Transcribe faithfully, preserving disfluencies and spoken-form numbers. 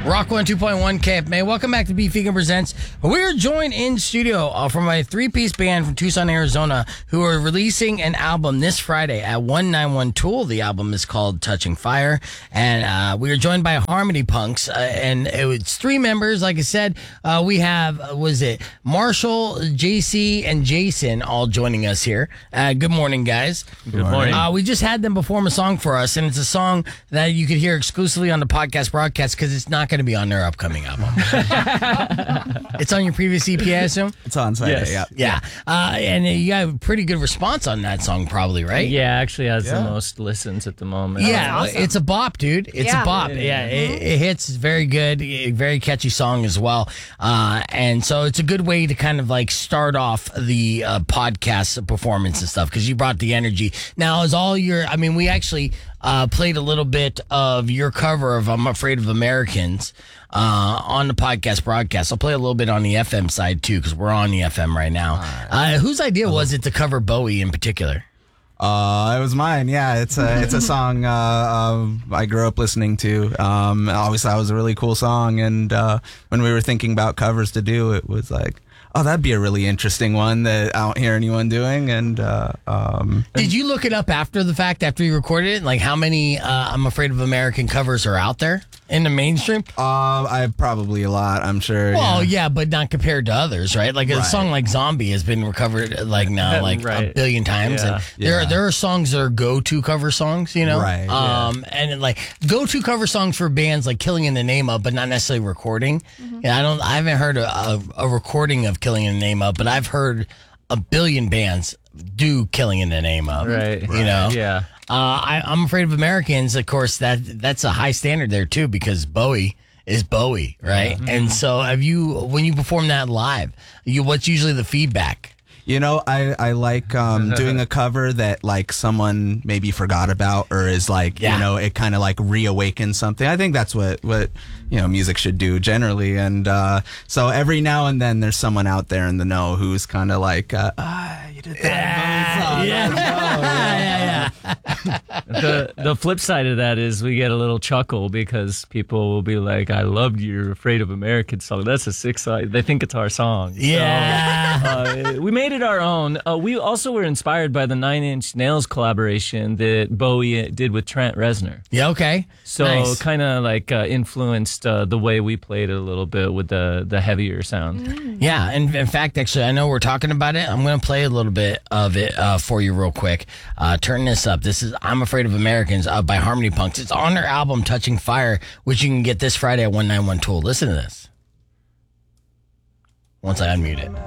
Rock one two point one K F M A. Welcome back to Beef Vegan Presents. We're joined in studio uh, from a three-piece band from Tucson, Arizona, who are releasing an album this Friday at one ninety-one Tool. The album is called Touching Fire. And uh, we are joined by Harmony Punks. Uh, and it was three members, like I said. Uh, we have, uh, was it Marshall, J C, and Jason all joining us here. Uh, good morning, guys. Good morning. Uh, we just had them perform a song for us, and it's a song that you could hear exclusively on the podcast broadcast because it's not going to be on their upcoming album. It's on your previous E P, I assume? It's on Friday, Yes. yeah. Yeah. Uh, and you got a pretty good response on that song, probably, right? Yeah, actually has Yeah. the most listens at the moment. Yeah, awesome. it's a bop, dude. It's Yeah. a bop. Yeah, it, it hits. It's very good. A very catchy song as well. Uh, and so it's a good way to kind of like start off the uh, podcast performance and stuff because you brought the energy. Now, is all your, I mean, we actually uh, played a little bit of your cover of I'm Afraid of Americans uh, on the podcast broadcast. I'll play a little bit on the F M side too because we're on the F M right now. Uh, whose idea was it to cover Bowie in particular? Uh, it was mine. Yeah, it's a it's a song uh, uh, I grew up listening to. Um, I always thought it was a really cool song, and uh, when we were thinking about covers to do, it was like, oh, that'd be a really interesting one that I don't hear anyone doing. And uh, um, Did you look it up after the fact, after you recorded it? Like how many uh, I'm Afraid of American covers are out there in the mainstream? uh, I probably a lot. I'm sure. Well, yeah. yeah, but not compared to others, right? Like a Right. song like Zombie has been recovered like now like a Right. billion times. Yeah. And there, Yeah. there are songs that are go-to cover songs, you know? Right, Um, And like go-to cover songs for bands like Killing in the Name Of, but not necessarily recording. Yeah, I don't, I haven't heard a, a, a recording of Killing in the Name Of, but I've heard a billion bands do Killing in the Name Of. Right. You know? Yeah. Uh, I, I'm Afraid of Americans. Of course, that that's a high standard there too because Bowie is Bowie, right? And so, have you when you perform that live, you what's usually the feedback? You know, I, I like um, doing a cover that like someone maybe forgot about or is like, Yeah. you know, it kind of like reawakens something. I think that's what, what, you know, music should do generally. And uh, so every now and then there's someone out there in the know who's kind of like, uh, ah, you did that. Yeah, yeah, yeah. The the flip side of that is we get a little chuckle because people will be like, "I loved your Afraid of American song. That's a sick song." They think it's our song. So, Yeah. uh, we made it our own. Uh, we also were inspired by the Nine Inch Nails collaboration that Bowie did with Trent Reznor. Yeah, okay. So Nice. kind of like uh, influenced uh, the way we played it a little bit with the the heavier sound. Yeah, and in fact, actually, I know we're talking about it. I'm going to play a little bit of it uh, for you real quick. Uh, turn this up. This is I'm Afraid of Americans uh, by Harmony Punks. It's on their album Touching Fire, which you can get this Friday at one ninety-one Tool. Listen to this. Once I unmute it.